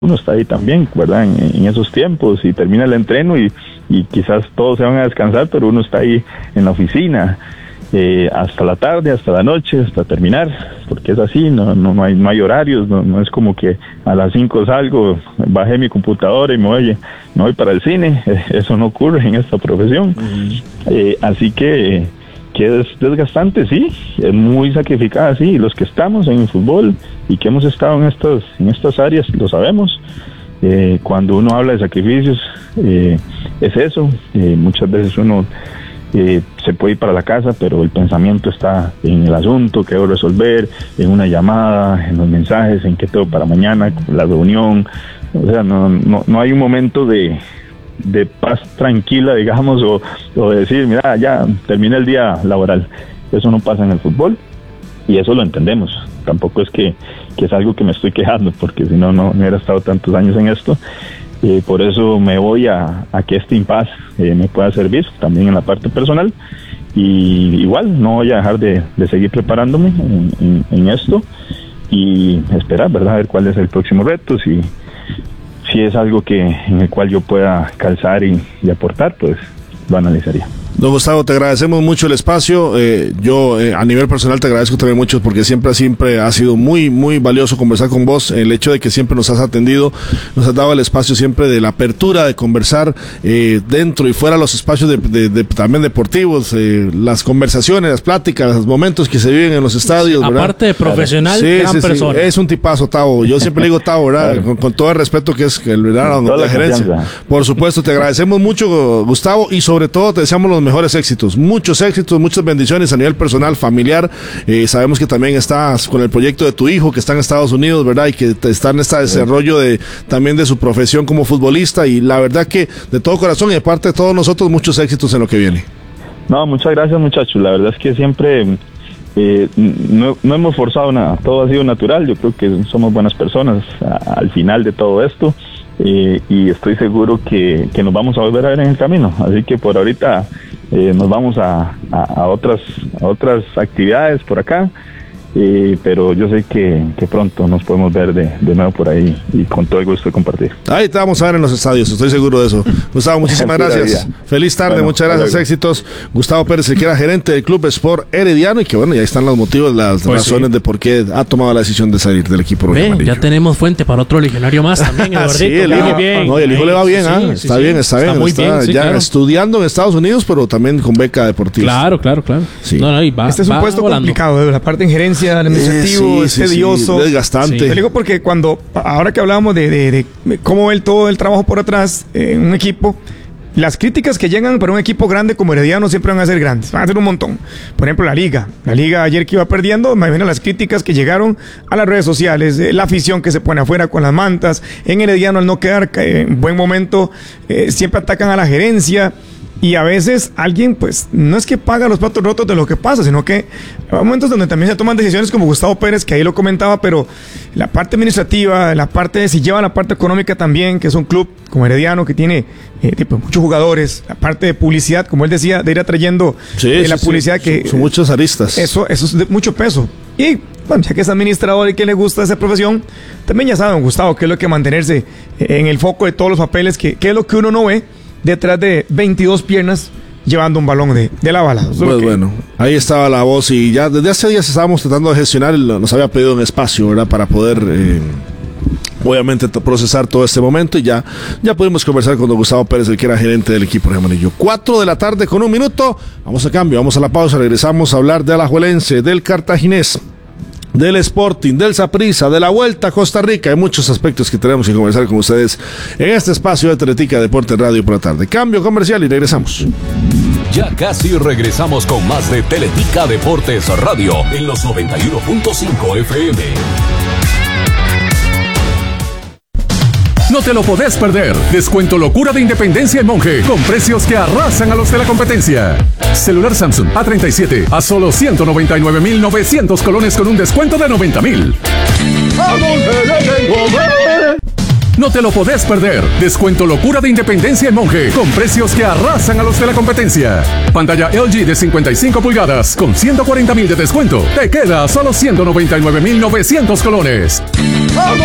uno está ahí también, ¿verdad? En esos tiempos, y termina el entreno y quizás todos se van a descansar, pero uno está ahí en la oficina hasta la tarde, hasta la noche, hasta terminar, porque es así, no hay horarios, no es como que a las 5 salgo, bajé mi computadora y me voy para el cine. Eso no ocurre en esta profesión. Así que es desgastante, sí, es muy sacrificada, sí, y los que estamos en el fútbol y que hemos estado en estas áreas lo sabemos. Cuando uno habla de sacrificios, es eso. Muchas veces uno se puede ir para la casa, pero el pensamiento está en el asunto que debo resolver, en una llamada, en los mensajes, en qué tengo para mañana, la reunión. O sea, no hay un momento de paz tranquila, digamos, o de decir, mira, ya termina el día laboral. Eso no pasa en el fútbol, y eso lo entendemos. Tampoco es que es algo que me estoy quejando, porque si no hubiera estado tantos años en esto. Por eso me voy a que este impasse me pueda servir también en la parte personal, y igual no voy a dejar de seguir preparándome en esto y esperar, ¿verdad?, a ver cuál es el próximo reto. Si es algo en el cual yo pueda calzar y aportar, pues lo analizaría. Don Gustavo, te agradecemos mucho el espacio. Yo a nivel personal te agradezco también mucho, porque siempre ha sido muy, muy valioso conversar con vos. El hecho de que siempre nos has atendido, nos has dado el espacio siempre de la apertura de conversar dentro y fuera los espacios también deportivos, las conversaciones, las pláticas, los momentos que se viven en los estadios, ¿verdad? Aparte de profesional, gran persona. Es un tipazo, Tavo. Yo siempre le digo Tavo, ¿verdad? Con todo el respeto que es el verdad, la gerencia. Por supuesto, te agradecemos mucho, Gustavo, y sobre todo te deseamos los mejores éxitos, muchos éxitos, muchas bendiciones a nivel personal, familiar. Sabemos que también estás con el proyecto de tu hijo, que está en Estados Unidos, ¿verdad? Y que está en este desarrollo también de su profesión como futbolista, y la verdad que de todo corazón y de parte de todos nosotros, muchos éxitos en lo que viene. No, muchas gracias, muchachos. La verdad es que siempre no hemos forzado nada, todo ha sido natural. Yo creo que somos buenas personas al final de todo esto. Y estoy seguro que nos vamos a volver a ver en el camino. Así que por ahorita nos vamos a otras actividades por acá, pero yo sé que pronto nos podemos ver de nuevo por ahí, y con todo el gusto de compartir. Ahí te vamos a ver en los estadios, estoy seguro de eso. Gustavo, muchísimas gracias. Feliz tarde, bueno, muchas gracias, éxitos. Gustavo Pérez, el que era gerente del Club Sport Herediano, y que bueno, ya están los motivos, las razones de por qué ha tomado la decisión de salir del equipo rojo amarillo. Ya tenemos fuente para otro legionario más también, sí, el hijo le va bien, está bien, está muy bien, ya claro, estudiando en Estados Unidos, pero también con beca deportiva. Claro. Sí. Este es un puesto complicado, la parte en gerencia, administrativo, es tedioso, desgastante. Te digo porque ahora que hablábamos de cómo ve todo el trabajo por atrás en un equipo, las críticas que llegan para un equipo grande como Herediano siempre van a ser grandes, van a ser un montón. Por ejemplo, la Liga ayer que iba perdiendo, me imagino las críticas que llegaron a las redes sociales, la afición que se pone afuera con las mantas. En Herediano, al no quedar en buen momento, siempre atacan a la gerencia. Y a veces alguien, pues, no es que paga los platos rotos de lo que pasa, sino que hay momentos donde también se toman decisiones como Gustavo Pérez, que ahí lo comentaba, pero la parte administrativa, la parte de si lleva la parte económica también, que es un club como Herediano que tiene muchos jugadores, la parte de publicidad, como él decía, de ir atrayendo la publicidad que... Son muchas aristas. Eso es de mucho peso. Y, bueno, ya que es administrador y que le gusta esa profesión, también ya saben, Gustavo, que es lo que mantenerse en el foco de todos los papeles, que es lo que uno no ve detrás de 22 piernas llevando un balón de la bala. Pues bueno, ahí estaba la voz, y ya desde hace días estábamos tratando de gestionar, nos había pedido un espacio, ¿verdad?, para poder obviamente procesar todo este momento, y ya pudimos conversar con don Gustavo Pérez, el que era gerente del equipo rojo amarillo. 4:01 vamos a cambio, vamos a la pausa, regresamos a hablar de Alajuelense, del Cartaginés, del Sporting, del Saprissa, de la Vuelta a Costa Rica. Hay muchos aspectos que tenemos que conversar con ustedes en este espacio de Teletica Deporte Radio por la tarde. Cambio comercial y regresamos. Ya casi regresamos con más de Teletica Deportes Radio en los 91.5 FM. No te lo podés perder. Descuento locura de Independencia en Monje, con precios que arrasan a los de la competencia. Celular Samsung A37 a solo 199,900 colones con un descuento de 90,000. No te lo podés perder. Descuento locura de Independencia en Monje, con precios que arrasan a los de la competencia. Pantalla LG de 55 pulgadas con 140,000 de descuento. Te queda a solo 199,900 colones.